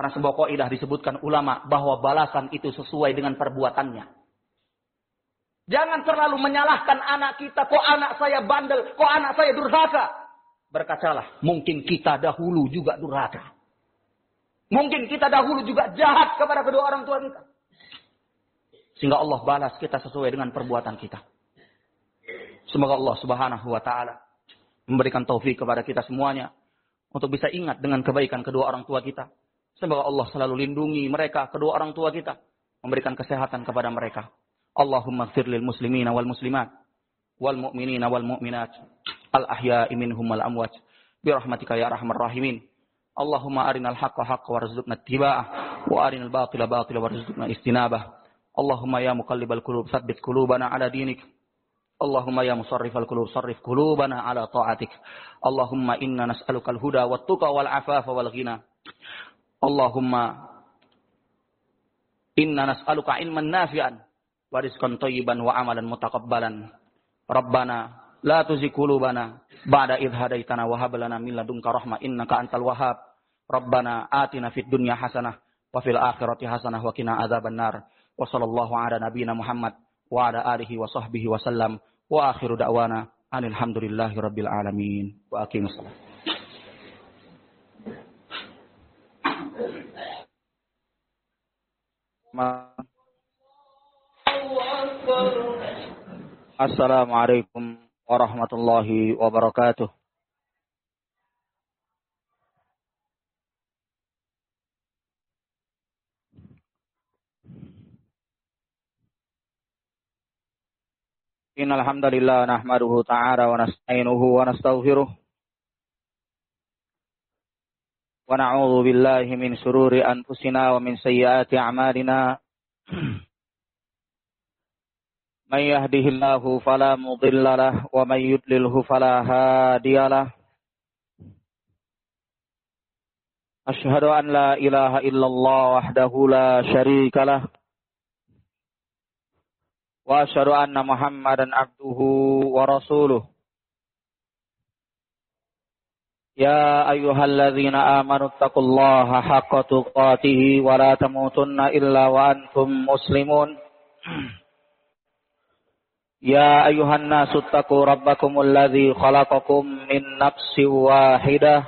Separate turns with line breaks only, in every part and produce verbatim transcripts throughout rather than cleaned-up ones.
Karena sebuah kaidah disebutkan ulama bahwa balasan itu sesuai dengan perbuatannya. Jangan terlalu menyalahkan anak kita, kok anak saya bandel, kok anak saya durhaka. Berkacalah, mungkin kita dahulu juga durhaka. Mungkin kita dahulu juga jahat kepada kedua orang tua kita. Sehingga Allah balas kita sesuai dengan perbuatan kita. Semoga Allah Subhanahu wa taala memberikan taufik kepada kita semuanya untuk bisa ingat dengan kebaikan kedua orang tua kita. Semoga Allah selalu lindungi mereka, kedua orang tua kita, memberikan kesehatan kepada mereka. Allahumma ighfir lil muslimina wal muslimat wal mu'minina wal mu'minat al ahya'i minhum wal amwat bi rahmatika ya arhamar rahimin. Allahumma arinal haqqa haqqan warzuqna ittiba'ah wa arinal batila batila warzuqna istinabah. Allahumma ya muqallibal qulub tsabbit qulubana ala dinik. Allahumma ya musarrifal qulub sarrif qulubana ala ta'atik. Allahumma inna nas'alukal huda wat tuqa wal afafa wal ghina. Allahumma inna nas'aluka ilman nafi'an wa rizqan thayyiban wa amalan mutaqabbalan. Rabbana la tuzigh qulubana ba'da idh hadaitana wa hab lana min ladunka rahmah innaka antal wahhab. Rabbana atina fid dunya hasanah wa fil akhirati hasanah wa qina adzabannar. Wa sallallahu ala nabiyyina Muhammad wa ala alihi wa sahbihi wa sallam wa akhiru da'wana anil hamdulillahi rabbil alamin. Wa aqimus salat. Assalamualaikum warahmatullahi wabarakatuh. Innal hamdalillah nahmaduhu ta'ala wa nasta'inuhu wa nastaghfiruh wa na'udzu billahi min shururi anfusina wa min sayyiati a'malina. Man yahdihillahu fala mudilla lahu wa man yudlilhu fala hadiya lahu. Asyhadu an la ilaha illallah wahdahu la syarika lahu wa asyhadu anna Muhammadan abduhu wa rasuluh. Ya ayyuhalladzina amanu taqullaha haqqa tuqatih wa la tamutunna illa wa antum muslimun. Ya ayyuhan nasu taqu rabbakumul ladzi khalaqakum min nafsin wahidah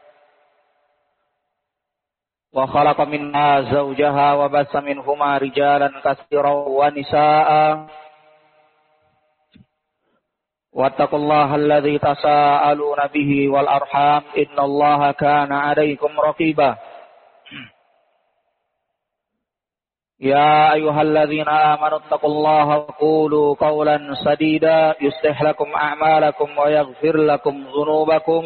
wa khalaqa minha zawjaha wa bassa minhuma rijalan katsiran wa nisaa'a. Wattaqullaha alladzi tasaaluna bihi wal arham innallaha kana 'alaikum raqiba. Ya ayyuhalladzina amanu taqullaha wa qulu qawlan sadida yuslih lakum a'malakum wa yaghfir lakum dhunubakum.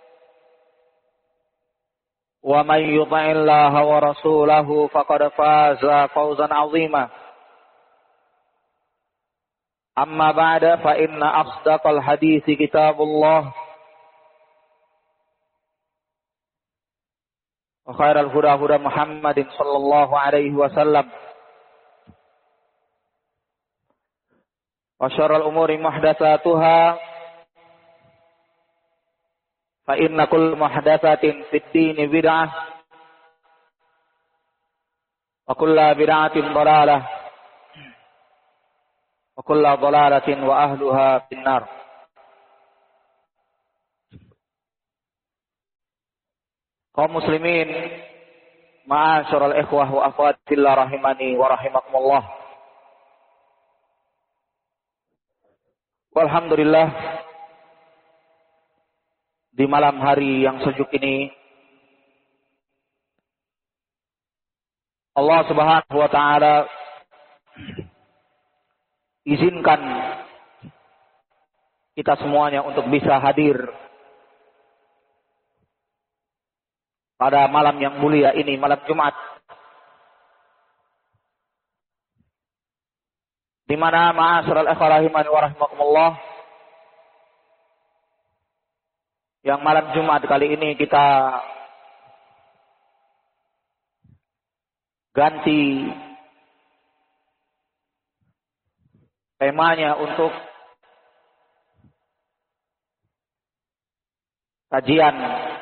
Wa may yuti'illaha wa rasulahu faqad faza fawzan 'azima. Amma ba'da fa inna asdaqal hadithi kitabullah wa khairal huda huda Muhammadin sallallahu alaihi wasallam wa syarrul umuri muhdatsatuha fa inna kull muhdatsatin fid dini bid'ah wa kullu bid'atin dhalalah wa kullu dhalalatin wa ahluha finnar. Kaum muslimin, ma'asyiral ikhwah wa akhwat fillah rahimani wa rahimakumullah. Walhamdulillah, di malam hari yang sejuk ini Allah Subhanahu wa taala izinkan kita semuanya untuk bisa hadir pada malam yang mulia ini, malam Jumat, di mana ma'asyiral ikhwah rahimani wa rahimakumullah, yang malam Jumat kali ini kita ganti temanya untuk kajian